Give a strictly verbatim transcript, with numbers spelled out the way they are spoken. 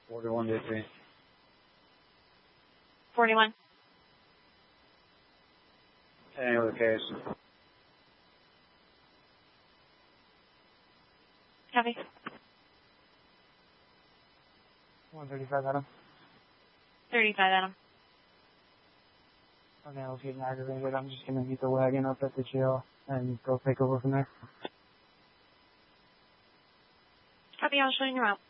forty-one day three. forty-one. Any other case? Copy. one thirty-five, Adam. thirty-five, Adam. Okay, I'll get aggravated. I'm just going to meet the wagon up at the jail and go take over from there. Copy, I'll show you route.